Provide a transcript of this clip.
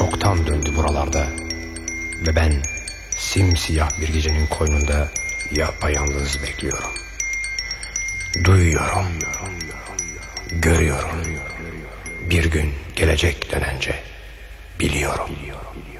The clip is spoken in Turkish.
çoktan döndü buralarda ve ben simsiyah bir gecenin koynunda yapayalnız bekliyorum. Duyuyorum, görüyorum. Bir gün gelecek dönence biliyorum.